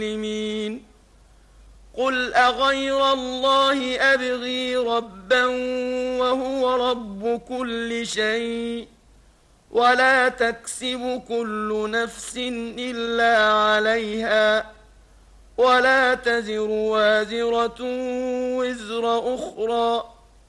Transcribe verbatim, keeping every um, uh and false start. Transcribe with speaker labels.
Speaker 1: المسلمين. قل أغير الله أبغي ربا وهو رب كل شيء ولا تكسب كل نفس إلا عليها ولا تزر وازرة وزر أخرى